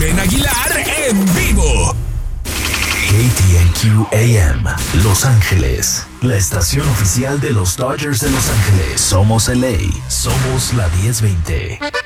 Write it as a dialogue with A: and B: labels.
A: Steven Aguilar en vivo.
B: KTNQ AM, Los Ángeles, la estación oficial de los Dodgers de Los Ángeles. Somos LA, somos la 1020.